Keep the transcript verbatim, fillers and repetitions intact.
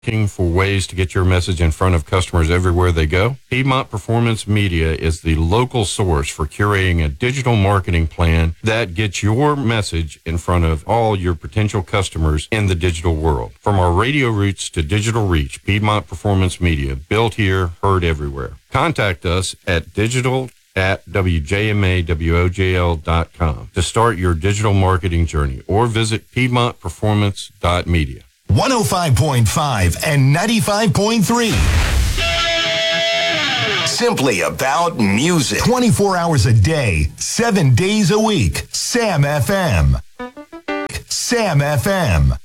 Looking for ways to get your message in front of customers everywhere they go? Piedmont Performance Media is the local source for curating a digital marketing plan that gets your message in front of all your potential customers in the digital world. From our radio roots to digital reach, Piedmont Performance Media, built here, heard everywhere. Contact us at digital at w j m a w o j l dot com to start your digital marketing journey, or visit piedmont performance dot media. one oh five point five and ninety-five point three. Simply about music. twenty-four hours a day, seven days a week. Sam F M. Sam F M.